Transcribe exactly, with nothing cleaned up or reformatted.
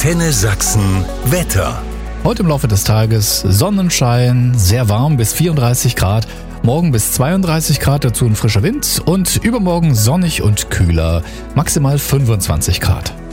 Antenne Sachsen Wetter. Heute im Laufe des Tages Sonnenschein, sehr warm bis vierunddreißig Grad, morgen bis zweiunddreißig Grad, dazu ein frischer Wind und übermorgen sonnig und kühler, maximal fünfundzwanzig Grad.